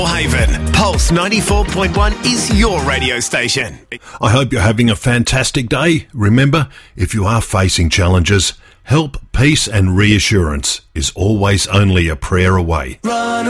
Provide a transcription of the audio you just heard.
Haven, Pulse 94.1 is your radio station. I hope you're having a fantastic day. Remember, if you are facing challenges, help, peace and reassurance is always only a prayer away. Run